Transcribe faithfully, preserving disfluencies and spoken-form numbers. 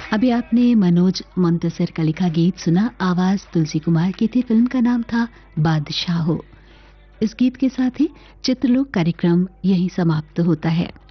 अभी आपने मनोज मुंतसिर का लिखा गीत सुना। आवाज तुलसी कुमार की थी। फिल्म का नाम था बादशाहो। इस गीत के साथ ही चित्रलोक कार्यक्रम यहीं समाप्त होता है।